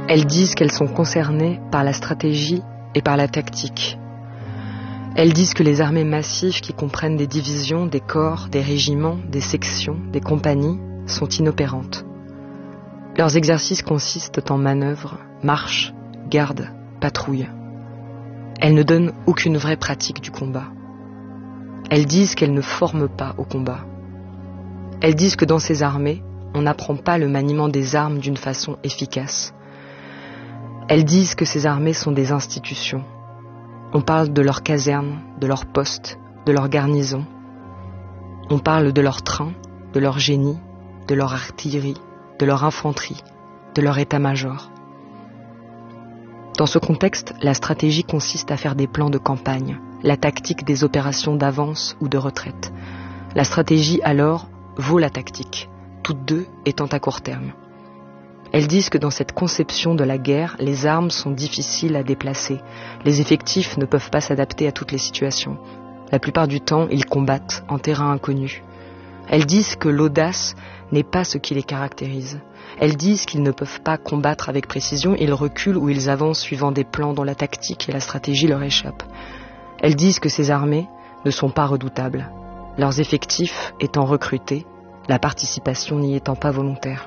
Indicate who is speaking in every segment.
Speaker 1: Elles disent qu'elles sont concernées par la stratégie et par la tactique. Elles disent que les armées massives qui comprennent des divisions, des corps, des régiments, des sections, des compagnies sont inopérantes. Leurs exercices consistent en manœuvres, marches, gardes, patrouilles. Elles ne donnent aucune vraie pratique du combat. Elles disent qu'elles ne forment pas au combat. Elles disent que dans ces armées, on n'apprend pas le maniement des armes d'une façon efficace. Elles disent que ces armées sont des institutions. On parle de leurs casernes, de leurs postes, de leurs garnisons. On parle de leurs trains, de leur génie, de leur artillerie, de leur infanterie, de leur état-major. Dans ce contexte, la stratégie consiste à faire des plans de campagne, la tactique des opérations d'avance ou de retraite. La stratégie, alors, vaut la tactique, toutes deux étant à court terme. Elles disent que dans cette conception de la guerre, les armes sont difficiles à déplacer. Les effectifs ne peuvent pas s'adapter à toutes les situations. La plupart du temps, ils combattent en terrain inconnu. Elles disent que l'audace n'est pas ce qui les caractérise. Elles disent qu'ils ne peuvent pas combattre avec précision, ils reculent ou ils avancent suivant des plans dont la tactique et la stratégie leur échappent. Elles disent que ces armées ne sont pas redoutables, leurs effectifs étant recrutés, la participation n'y étant pas volontaire.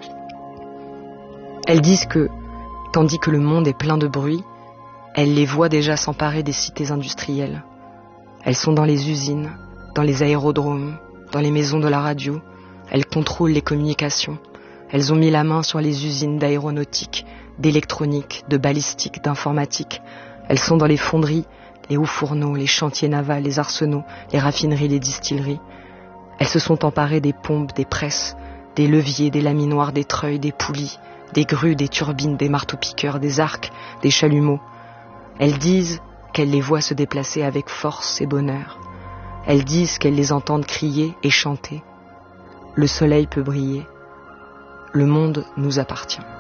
Speaker 1: Elles disent que, tandis que le monde est plein de bruit, elles les voient déjà s'emparer des cités industrielles. Elles sont dans les usines, dans les aérodromes, dans les maisons de la radio. Elles contrôlent les communications. Elles ont mis la main sur les usines d'aéronautique, d'électronique, de balistique, d'informatique. Elles sont dans les fonderies, les hauts fourneaux, les chantiers navals, les arsenaux, les raffineries, les distilleries. Elles se sont emparées des pompes, des presses, des leviers, des laminoirs, des treuils, des poulies, des grues, des turbines, des marteaux-piqueurs, des arcs, des chalumeaux. Elles disent qu'elles les voient se déplacer avec force et bonheur. Elles disent qu'elles les entendent crier et chanter. Le soleil peut briller. Le monde nous appartient.